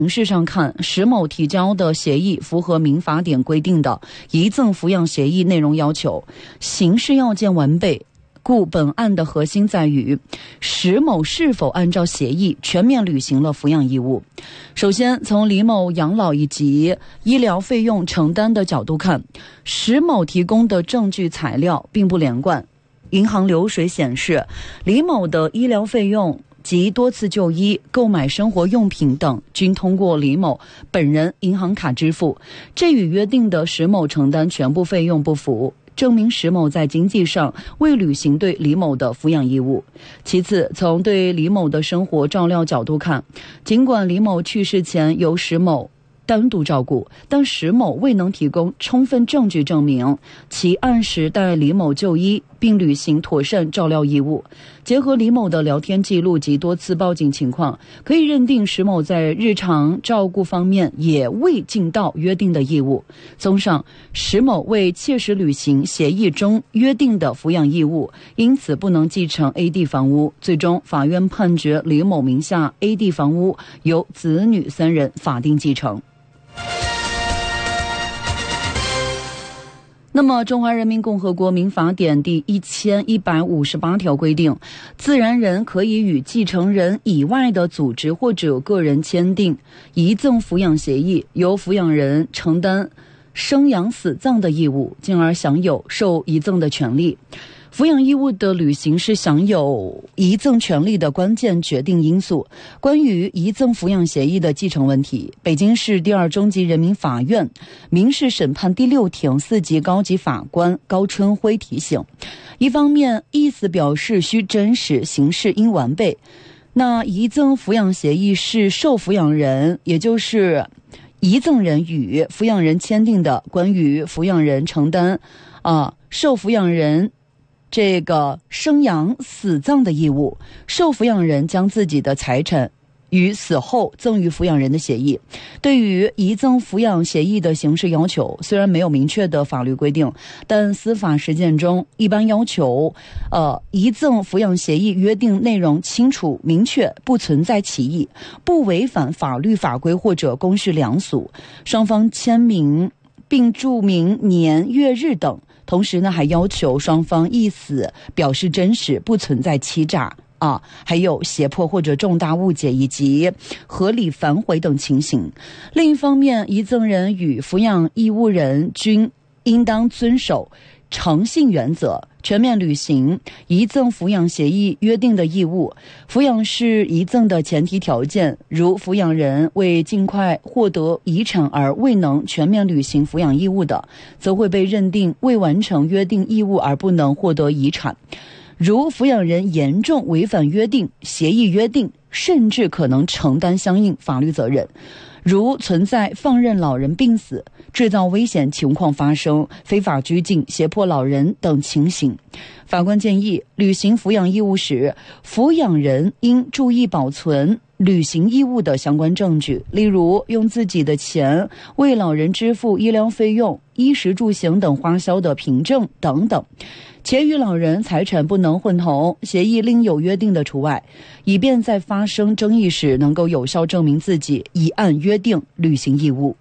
形式上看，石某提交的协议符合民法典规定的遗赠抚养协议内容要求，形式要件完备。故本案的核心在于石某是否按照协议全面履行了抚养义务。首先，从李某养老以及医疗费用承担的角度看，石某提供的证据材料并不连贯。银行流水显示，李某的医疗费用及多次就医、购买生活用品等均通过李某本人银行卡支付，这与约定的石某承担全部费用不符，证明石某在经济上未履行对李某的抚养义务。其次，从对李某的生活照料角度看，尽管李某去世前由石某单独照顾，但石某未能提供充分证据证明其按时带李某就医并履行妥善照料义务。结合李某的聊天记录及多次报警情况，可以认定石某在日常照顾方面也未尽到约定的义务。综上，石某为切实履行协议中约定的抚养义务，因此不能继承 A 地房屋。最终，法院判决李某名下 A 地房屋由子女3人法定继承。那么，《中华人民共和国民法典》第1158条规定，自然人可以与继承人以外的组织或者个人签订遗赠抚养协议，由抚养人承担生养死葬的义务，进而享有受遗赠的权利。抚养义务的履行是享有遗赠权利的关键决定因素。关于遗赠抚养协议的继承问题，北京市第2中级人民法院民事审判第6庭4级高级法官高春辉提醒：一方面，意思表示需真实，形式应完备。那遗赠抚养协议是受抚养人，也就是遗赠人与抚养人签订的关于抚养人承担受抚养人这个生养死葬的义务，受抚养人将自己的财产于死后赠与抚养人的协议。对于遗赠抚养协议的形式要求，虽然没有明确的法律规定，但司法实践中一般要求遗赠抚养协议约定内容清楚明确，不存在歧义，不违反法律法规或者公序良俗，双方签名并注明年月日等。同时呢，还要求双方意思表示真实，不存在欺诈还有胁迫或者重大误解以及合理反悔等情形。另一方面，遗赠人与抚养义务人均应当遵守诚信原则，全面履行遗赠抚养协议约定的义务。抚养是遗赠的前提条件，如抚养人为尽快获得遗产而未能全面履行抚养义务的，则会被认定未完成约定义务而不能获得遗产。如抚养人严重违反约定、协议约定，甚至可能承担相应法律责任。如存在放任老人病死、制造危险情况发生、非法拘禁、胁迫老人等情形，法官建议履行抚养义务时，抚养人应注意保存履行义务的相关证据，例如用自己的钱为老人支付医疗费用、衣食住行等花销的凭证等等，且与老人财产不能混同，协议另有约定的除外，以便在发生争议时能够有效证明自己已按约定履行义务。